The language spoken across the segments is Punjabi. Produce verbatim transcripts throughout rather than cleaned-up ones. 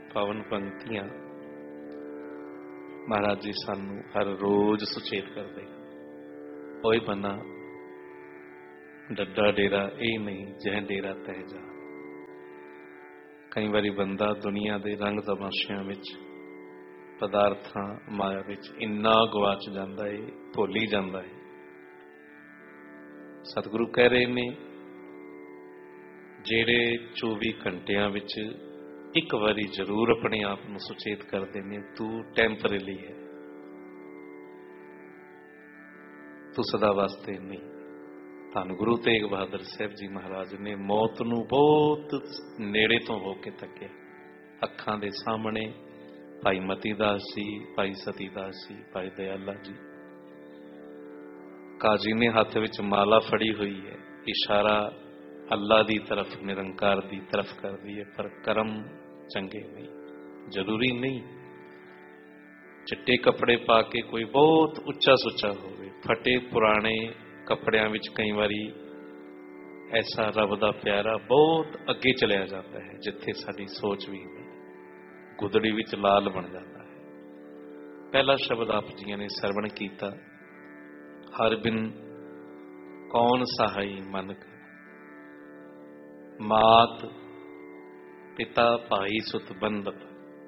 ਪਾਵਨ ਪੰਕਤੀਆਂ ਮਹਾਰਾਜ ਜੀ ਸਾਨੂੰ ਹਰ ਰੋਜ਼ ਸੁਚੇਤ ਕਰਦੇ। ਓਏ ਬੰਨਾ ਡੱਡਾ ਡੇਰਾ ਇਹ ਨਹੀਂ ਜਹ ਡੇਰਾ ਤਹਿ ਜਾ। ਕਈ ਵਾਰੀ ਬੰਦਾ ਦੁਨੀਆ ਦੇ ਰੰਗ ਤਮਾਸ਼ਿਆਂ ਵਿੱਚ, ਪਦਾਰਥਾਂ ਮਾਇਆ ਵਿੱਚ ਇੰਨਾ ਗਵਾਚ ਜਾਂਦਾ ਹੈ, ਭੁੱਲ ਹੀ ਜਾਂਦਾ ਹੈ। ਸਤਿਗੁਰੂ ਕਹਿ ਰਹੇ ਨੇ ਜਿਹੜੇ ਚੌਵੀ ਘੰਟਿਆਂ ਵਿੱਚ ਇੱਕ ਵਾਰੀ ਜ਼ਰੂਰ ਆਪਣੇ ਆਪ ਨੂੰ ਸੁਚੇਤ ਕਰਦੇ ਨੇ, ਤੂੰ ਟੈਂਪਰੇਰੀ ਹੈ, ਤੂੰ ਸਦਾ ਵਾਸਤੇ ਨਹੀਂ। ਧੰਨ ਗੁਰੂ ਤੇਗ ਬਹਾਦਰ ਸਾਹਿਬ ਜੀ ਮਹਾਰਾਜ ਨੇ ਮੌਤ ਨੂੰ ਬਹੁਤ ਨੇੜੇ ਤੋਂ ਹੋ ਕੇ ਤੱਕਿਆ। ਅੱਖਾਂ ਦੇ ਸਾਹਮਣੇ ਭਾਈ ਮਤੀ ਦਾਸ ਜੀ, ਭਾਈ ਸਤੀ ਦਾਸ ਜੀ, ਭਾਈ ਦਇਆਲਾ ਜੀ। ਕਾਜੀ ਨੇ ਹੱਥ ਵਿੱਚ ਮਾਲਾ ਫੜੀ ਹੋਈ ਹੈ, ਇਸ਼ਾਰਾ ਅੱਲਾ ਦੀ ਤਰਫ, ਨਿਰੰਕਾਰ ਦੀ ਤਰਫ ਕਰਦੀ ਹੈ, ਪਰ ਕਰਮ ਚੰਗੇ ਨਹੀਂ, ਜ਼ਰੂਰੀ ਨਹੀਂ ਚਿੱਟੇ ਕੱਪੜੇ ਪਾ ਕੇ ਕੋਈ ਬਹੁਤ ਉੱਚਾ ਸੁੱਚਾ ਹੋਵੇ। ਫਟੇ ਪੁਰਾਣੇ ਕੱਪੜਿਆਂ ਵਿੱਚ ਕਈ ਵਾਰੀ ਐਸਾ ਰੱਬ ਦਾ ਪਿਆਰਾ ਬਹੁਤ ਅੱਗੇ ਚਲਿਆ ਜਾਂਦਾ ਹੈ, ਜਿੱਥੇ ਸਾਡੀ ਸੋਚ ਵੀ ਨਹੀਂ, ਗੁਦੜੀ ਵਿੱਚ ਲਾਲ ਬਣ ਜਾਂਦਾ ਹੈ। ਪਹਿਲਾ ਸ਼ਬਦ ਆਪ ਜੀਆਂ ਨੇ ਸਰਵਣ ਕੀਤਾ, ਹਰ ਬਿਨ ਕੌਣ ਸਹਾਈ ਮਨ ਕਾ, ਮਾਤ ਪਿਤਾ ਭਾਈ ਸੁਤ ਬੰਧਪ।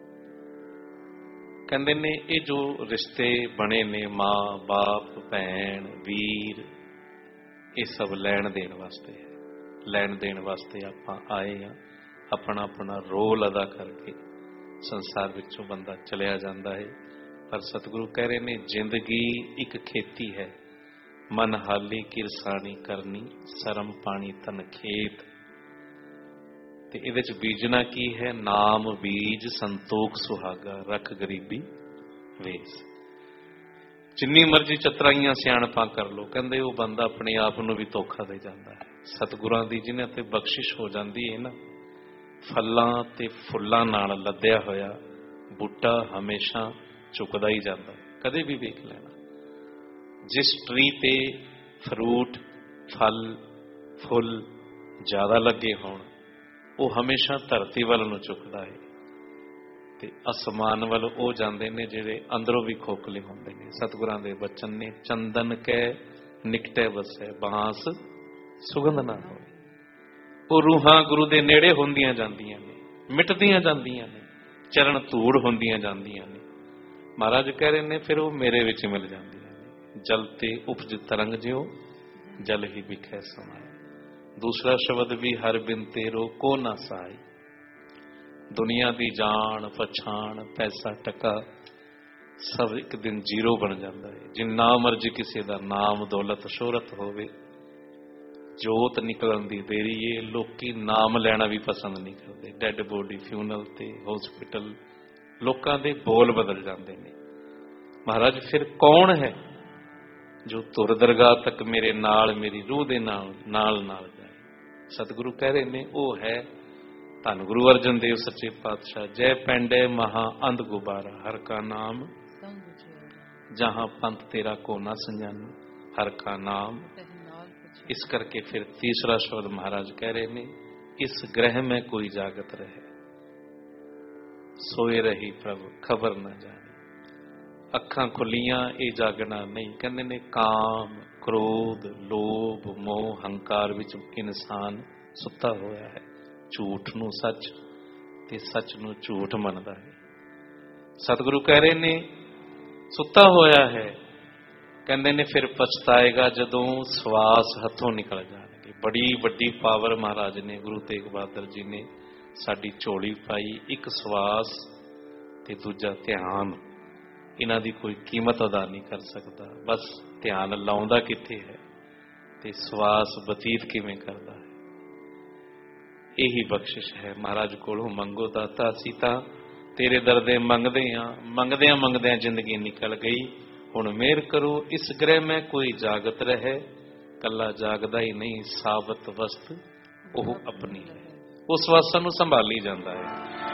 ਕਹਿੰਦੇ ਨੇ ਇਹ ਜੋ ਰਿਸ਼ਤੇ ਬਣੇ ਨੇ, ਮਾਂ ਬਾਪ ਭੈਣ ਵੀਰ, ਇਹ ਸਭ ਲੈਣ ਦੇਣ ਵਾਸਤੇ ਹੈ। ਲੈਣ ਦੇਣ ਵਾਸਤੇ ਆਪਾਂ ਆਏ ਹਾਂ। ਆਪਣਾ ਆਪਣਾ ਰੋਲ ਅਦਾ ਕਰਕੇ ਸੰਸਾਰ ਵਿੱਚੋਂ ਬੰਦਾ ਚਲਿਆ ਜਾਂਦਾ ਹੈ। ਪਰ ਸਤਿਗੁਰੂ ਕਹਿ ਰਹੇ ਨੇ ਜ਼ਿੰਦਗੀ ਇੱਕ ਖੇਤੀ ਹੈ, ਮਨ ਹਾਲੀ ਕਿਰਸਾਨੀ ਕਰਨੀ, ਸਰਮ ਪਾਣੀ ਤਨ ਖੇਤ। ਤੇ ਇਹਦੇ ਚ ਬੀਜਣਾ ਕੀ ਹੈ? ਨਾਮ ਬੀਜ ਸੰਤੋਖ ਸੁਹਾਗਾ, ਰੱਖ ਗਰੀਬੀ ਵੇਸ। ਜਿੰਨੀ ਮਰਜ਼ੀ ਚਤਰਾਈਆਂ ਸਿਆਣਪਾਂ ਕਰ ਲੋ, ਕਹਿੰਦੇ ਉਹ ਬੰਦਾ ਆਪਣੇ ਆਪ ਨੂੰ ਵੀ ਧੋਖਾ ਦੇ ਜਾਂਦਾ ਹੈ। ਸਤਿਗੁਰਾਂ ਦੀ ਜਿਹਨਾਂ ਤੇ ਬਖਸ਼ਿਸ਼ ਹੋ ਜਾਂਦੀ ਹੈ ਨਾ, ਫਲਾਂ ਤੇ ਫੁੱਲਾਂ ਨਾਲ ਲੱਦਿਆ ਹੋਇਆ ਬੂਟਾ ਹਮੇਸ਼ਾ ਝੁਕਦਾ ਹੀ ਜਾਂਦਾ। ਕਦੇ ਵੀ ਵੇਖ ਲੈਣਾ, ਜਿਸ ਟਰੀ ਤੇ ਫਰੂਟ ਫਲ ਫੁੱਲ ਜ਼ਿਆਦਾ ਲੱਗੇ ਹੋਣ, ਉਹ ਹਮੇਸ਼ਾ ਧਰਤੀ ਵੱਲ ਨੂੰ ਝੁਕਦਾ ਹੈ, ਤੇ ਅਸਮਾਨ ਵੱਲ ਉਹ ਜਾਂਦੇ ਨੇ ਜਿਹੜੇ ਅੰਦਰੋਂ ਵੀ ਖੋਖਲੇ ਹੁੰਦੇ ਨੇ। ਸਤਿਗੁਰਾਂ ਦੇ ਬਚਨ ਨੇ, ਚੰਦਨ ਕੈ ਨਿਕਟੇ ਵਸੈ, ਬਾਂਸ ਸੁਗੰਧ ਨਾ ਹੋਵੇ। ਉਹ ਰੂਹਾਂ ਗੁਰੂ ਦੇ ਨੇੜੇ ਹੁੰਦੀਆਂ ਜਾਂਦੀਆਂ ਨੇ, ਮਿਟਦੀਆਂ ਜਾਂਦੀਆਂ ਨੇ, ਚਰਨ ਧੂੜ ਹੁੰਦੀਆਂ ਜਾਂਦੀਆਂ ਨੇ। ਮਹਾਰਾਜ ਕਹਿ ਰਹੇ ਨੇ ਫਿਰ ਉਹ ਮੇਰੇ ਵਿੱਚ ਮਿਲ ਜਾਂਦੀਆਂ ਨੇ। ਜਲ ਤੇ ਉਪਜ ਤਰੰਗ ਜਿਉ, ਜਲ ਹੀ ਵਿਖੇ ਸਮਾਏ। ਦੂਸਰਾ ਸ਼ਬਦ ਵੀ ਹਰ ਬਿਨ ਤੇਰੋ ਕੋ ਨਾ ਸਹਾਈ। ਦੁਨੀਆ ਦੀ ਜਾਣ ਪਛਾਣ, ਪੈਸਾ ਟਕਾ ਸਭ ਇੱਕ ਦਿਨ ਜ਼ੀਰੋ ਬਣ ਜਾਂਦਾ ਹੈ। ਜਿੰਨਾ ਮਰਜ਼ੀ ਕਿਸੇ ਦਾ ਨਾਮ ਦੌਲਤ ਸ਼ੋਹਰਤ ਹੋਵੇ, ਜੋਤ ਨਿਕਲਣ ਦੀ ਦੇਰੀ ਏ, ਲੋਕੀ ਨਾਮ ਲੈਣਾ ਵੀ ਪਸੰਦ ਨਹੀਂ ਕਰਦੇ। ਡੈਡ ਬੋਡੀ ਫਿਊਨਲ ਤੇ ਹਸਪੀਟਲ, ਲੋਕਾਂ ਦੇ ਬੋਲ ਬਦਲ ਜਾਂਦੇ ਨੇ। ਮਹਾਰਾਜ ਫਿਰ ਕੌਣ ਹੈ ਜੋ ਧੁਰ ਦਰਗਾਹ ਤੱਕ ਮੇਰੇ ਨਾਲ, ਮੇਰੀ ਰੂਹ ਦੇ ਨਾਲ ਨਾਲ ਨਾਲ ਜਾਏ? ਸਤਿਗੁਰੂ ਕਹਿ ਰਹੇ ਨੇ ਉਹ ਹੈ ਧੰਨ ਗੁਰੂ ਅਰਜਨ ਦੇਵ ਸੱਚੇ ਪਾਤਸ਼ਾਹ। ਜੈ ਪੈਂਡੇ ਮਹਾ ਅੰਧ ਗੁਬਾਰਾ, ਹਰ ਕਾ ਨਾਮ ਜਹਾਂ ਪੰਥ ਤੇਰਾ ਕੋ ਨਾ ਸੰਜਾਨ, ਹਰ ਕਾ ਨਾਮ। ਇਸ ਕਰਕੇ ਫਿਰ ਤੀਸਰਾ ਸ਼ਬਦ ਮਹਾਰਾਜ ਕਹਿ ਰਹੇ ਨੇ, ਇਸ ਗ੍ਰਹਿ ਮੈਂ ਕੋਈ ਜਾਗਤ ਰਹੇ, ਸੋਏ ਰਹੀ ਪ੍ਰਭ ਖਬਰ ਨਾ ਜਾਣੇ। ਅੱਖਾਂ ਖੁੱਲੀਆਂ, ਇਹ ਜਾਗਣਾ ਨਹੀਂ। ਕਹਿੰਦੇ ਨੇ ਕਾਮ ਕ੍ਰੋਧ ਲੋਭ ਮੋਹ ਹੰਕਾਰ ਵਿੱਚ ਇਨਸਾਨ ਸੁੱਤਾ ਹੋਇਆ ਹੈ, ਝੂਠ ਨੂੰ ਸੱਚ ਤੇ ਸੱਚ ਨੂੰ ਝੂਠ ਮੰਨਦਾ ਹੈ। ਸਤਿਗੁਰੂ ਕਹਿ ਰਹੇ ਨੇ ਸੁੱਤਾ ਹੋਇਆ ਹੈ। ਕਹਿੰਦੇ ਨੇ ਫਿਰ ਪਛਤਾਏਗਾ ਜਦੋਂ ਸਵਾਸ ਹੱਥੋਂ ਨਿਕਲ ਜਾਣਗੇ। ਬੜੀ ਵੱਡੀ ਪਾਵਰ ਮਹਾਰਾਜ ਨੇ, ਗੁਰੂ ਤੇਗ ਬਹਾਦਰ ਜੀ ਨੇ ਸਾਡੀ ਝੋਲੀ ਪਾਈ। ਇੱਕ ਸਵਾਸ ਤੇ ਦੂਜਾ ਧਿਆਨ, ਇਹਨਾਂ ਦੀ ਕੋਈ ਕੀਮਤ ਅਦਾ ਨਹੀਂ ਕਰ ਸਕਦਾ। ਬਸ ਧਿਆਨ ਲਾਉਂਦਾ ਕਿੱਥੇ ਹੈ ਤੇ ਸਵਾਸ ਬਤੀਤ ਕਿਵੇਂ ਕਰਦਾ ਹੈ। ਇਹੀ ਬਖਸ਼ਿਸ਼ ਹੈ। ਮਹਾਰਾਜ ਕੋਲੋਂ ਮੰਗੋ ਦਾਤਾ, ਅਸੀਂ ਤਾਂ ਤੇਰੇ ਦਰ ਦੇ ਮੰਗਦੇ ਹਾਂ। ਮੰਗਦਿਆਂ ਮੰਗਦਿਆਂ ਜ਼ਿੰਦਗੀ ਨਿਕਲ ਗਈ। ਹੁਣ ਮਿਹਰ ਕਰੋ, ਇਸ ਗ੍ਰਹਿ ਮੈਂ ਕੋਈ ਜਾਗਤ ਰਹੇ, ਕੱਲਾ ਜਾਗਦਾ ਹੀ ਨਹੀਂ, ਸਾਬਤ ਵਸਤ ਉਹ ਆਪਣੀ ਹੈ। ਉਸ ਵਾਸਾਂ ਨੂੰ ਸੰਭਾਲੀ ਜਾਂਦਾ ਹੈ।